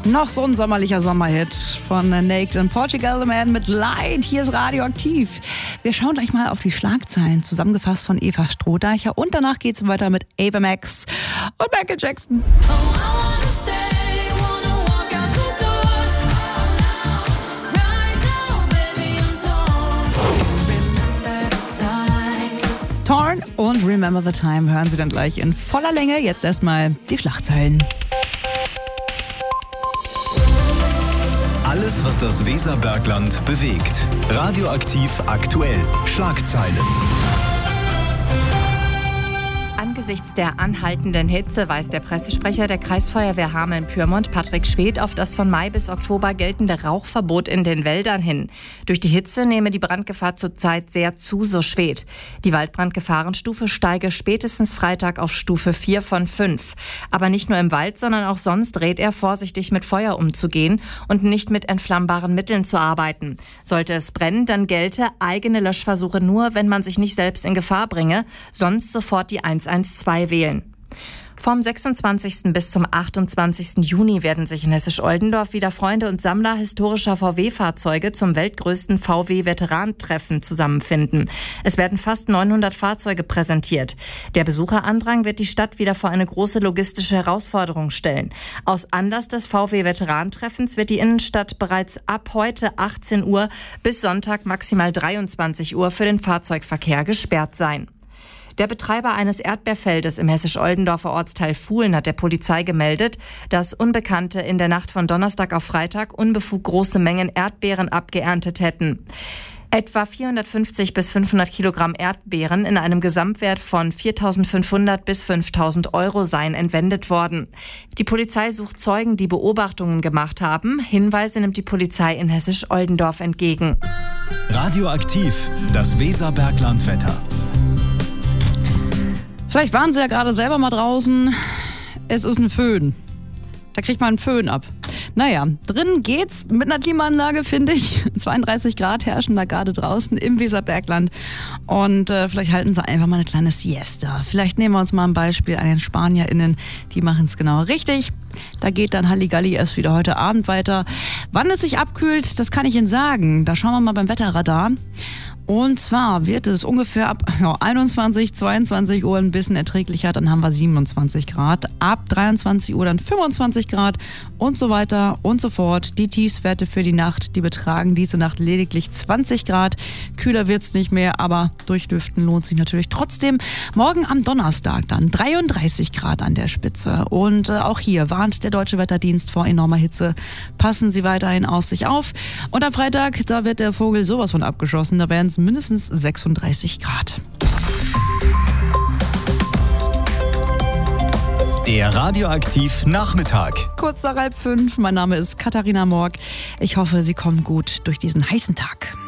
Noch so ein sommerlicher Sommerhit von Naked in Portugal, The Man mit Light. Hier ist Radioaktiv. Wir schauen gleich mal auf die Schlagzeilen, zusammengefasst von Eva Strohdeicher. Und danach geht's weiter mit Ava Max und Michael Jackson. Torn und Remember the Time hören Sie dann gleich in voller Länge. Jetzt erstmal die Schlagzeilen. Alles, was das Weserbergland bewegt. Radioaktiv aktuell. Schlagzeilen. Angesichts der anhaltenden Hitze weist der Pressesprecher der Kreisfeuerwehr Hameln-Pyrmont, Patrick Schwedt, auf das von Mai bis Oktober geltende Rauchverbot in den Wäldern hin. Durch die Hitze nehme die Brandgefahr zurzeit sehr zu, so Schwedt. Die Waldbrandgefahrenstufe steige spätestens Freitag auf Stufe 4 von 5. Aber nicht nur im Wald, sondern auch sonst rät er, vorsichtig mit Feuer umzugehen und nicht mit entflammbaren Mitteln zu arbeiten. Sollte es brennen, dann gelte eigene Löschversuche nur, wenn man sich nicht selbst in Gefahr bringe, sonst sofort die 112 wählen. Vom 26. bis zum 28. Juni werden sich in Hessisch-Oldendorf wieder Freunde und Sammler historischer VW-Fahrzeuge zum weltgrößten VW-Veteranentreffen zusammenfinden. Es werden fast 900 Fahrzeuge präsentiert. Der Besucherandrang wird die Stadt wieder vor eine große logistische Herausforderung stellen. Aus Anlass des VW-Veteranentreffens wird die Innenstadt bereits ab heute 18 Uhr bis Sonntag maximal 23 Uhr für den Fahrzeugverkehr gesperrt sein. Der Betreiber eines Erdbeerfeldes im hessisch-Oldendorfer Ortsteil Fuhlen hat der Polizei gemeldet, dass Unbekannte in der Nacht von Donnerstag auf Freitag unbefugt große Mengen Erdbeeren abgeerntet hätten. Etwa 450 bis 500 Kilogramm Erdbeeren in einem Gesamtwert von 4.500 bis 5.000 Euro seien entwendet worden. Die Polizei sucht Zeugen, die Beobachtungen gemacht haben. Hinweise nimmt die Polizei in Hessisch-Oldendorf entgegen. Radioaktiv, das Weserberglandwetter. Vielleicht waren Sie ja gerade selber mal draußen. Es ist ein Föhn. Da kriegt man einen Föhn ab. Naja, drin geht's mit einer Klimaanlage, finde ich. 32 Grad herrschen da gerade draußen im Weserbergland. Und vielleicht halten Sie einfach mal eine kleine Siesta. Vielleicht nehmen wir uns mal ein Beispiel an den SpanierInnen. Die machen es genau richtig. Da geht dann Halligalli erst wieder heute Abend weiter. Wann es sich abkühlt, das kann ich Ihnen sagen. Da schauen wir mal beim Wetterradar. Und zwar wird es ungefähr ab 21, 22 Uhr ein bisschen erträglicher, dann haben wir 27 Grad. Ab 23 Uhr dann 25 Grad und so weiter und so fort. Die Tiefstwerte für die Nacht, die betragen diese Nacht lediglich 20 Grad. Kühler wird's nicht mehr, aber durchlüften lohnt sich natürlich trotzdem. Morgen am Donnerstag dann 33 Grad an der Spitze. Und auch hier warnt der Deutsche Wetterdienst vor enormer Hitze. Passen Sie weiterhin auf sich auf. Und am Freitag, da wird der Vogel sowas von abgeschossen. Da werden es mindestens 36 Grad. Der Radioaktiv Nachmittag. Kurz nach 4:30. Mein Name ist Katharina Morg. Ich hoffe, Sie kommen gut durch diesen heißen Tag.